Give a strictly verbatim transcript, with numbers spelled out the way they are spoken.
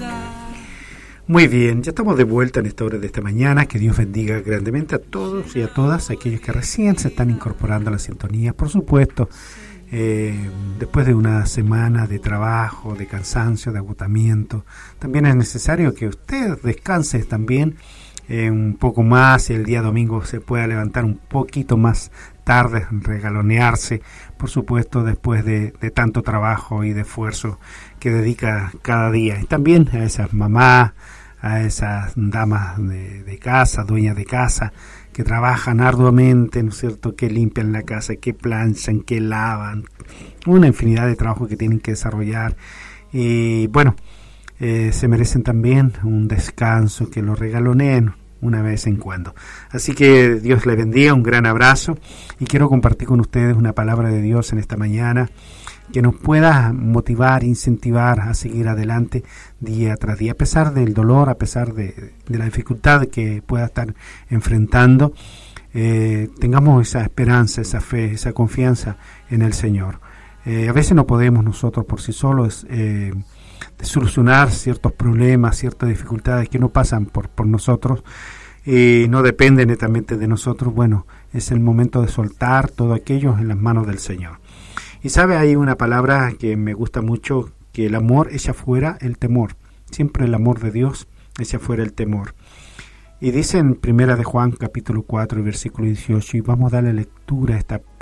Muy bien, ya estamos de vuelta en esta hora de esta mañana. Que Dios bendiga grandemente a todos y a todas aquellos que recién se están incorporando a la sintonía. Por supuesto, eh, después de una semana de trabajo, de cansancio, de agotamiento, también es necesario que usted descanse también eh, un poco más y el día domingo se pueda levantar un poquito más tarde, regalonearse, por supuesto, después de, de tanto trabajo y de esfuerzo que dedica cada día. Y también a esas mamás, a esas damas de, de casa, dueñas de casa, que trabajan arduamente, ¿no es cierto?, que limpian la casa, que planchan, que lavan, una infinidad de trabajos que tienen que desarrollar. Y bueno, eh, se merecen también un descanso, que lo regaloneen una vez en cuando. Así que Dios les bendiga, un gran abrazo, y quiero compartir con ustedes una palabra de Dios en esta mañana que nos pueda motivar, incentivar a seguir adelante día tras día, a pesar del dolor, a pesar de, de la dificultad que pueda estar enfrentando. Eh, tengamos esa esperanza, esa fe, esa confianza en el Señor. Eh, a veces no podemos nosotros por sí solos eh, de solucionar ciertos problemas, ciertas dificultades que no pasan por, por nosotros y no dependen netamente de nosotros. Bueno, es el momento de soltar todo aquello en las manos del Señor. Y sabe, hay una palabra que me gusta mucho, que el amor echa fuera el temor. Siempre el amor de Dios echa fuera el temor. Y dice en Primera de Juan, capítulo cuatro, versículo dieciocho, y vamos a darle lectura a esta